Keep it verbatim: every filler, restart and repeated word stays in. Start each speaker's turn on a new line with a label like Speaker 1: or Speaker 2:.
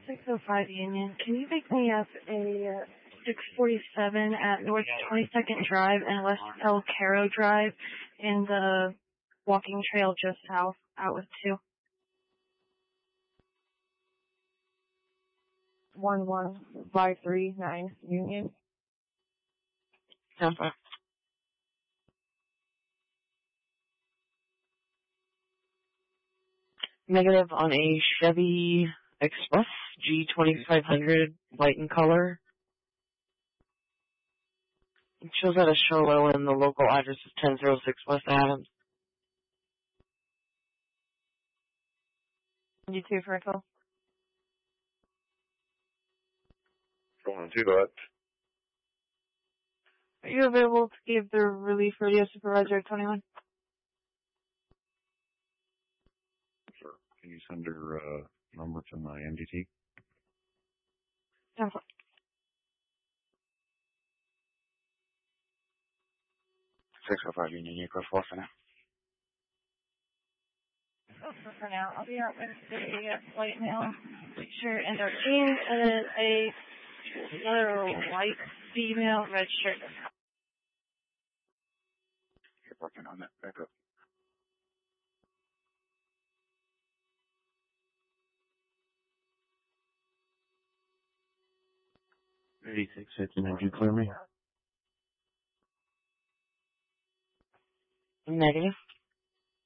Speaker 1: six oh five Union. Can you pick me up a uh, six forty-seven at North twenty-second Drive and West El Caro Drive in the walking trail just south, out with two?
Speaker 2: one one five three nine Union.
Speaker 3: Tampa. Negative on a Chevy Express G twenty-five hundred, white in color. It shows at a show oil and the local address is ten oh six West Adams.
Speaker 2: You two for a call.
Speaker 4: Going to that.
Speaker 2: Are you available to give the relief radio supervisor at twenty-one?
Speaker 4: Sure. Can you send her uh, number to my M D T?
Speaker 2: Tampa.
Speaker 5: six oh five Union, you go for for now.
Speaker 1: For now, I'll be out with the white male shirt and dark jeans, and then a another white female red shirt.
Speaker 5: You're working on that. Back up.
Speaker 4: eighty-six fifty-nine, did you clear me?
Speaker 3: Negative.